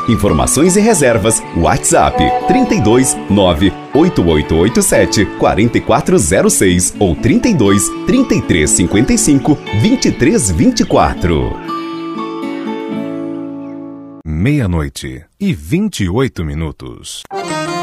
Informações e reservas, WhatsApp 32 98887 4406 ou 32 3355 2324. 00:28.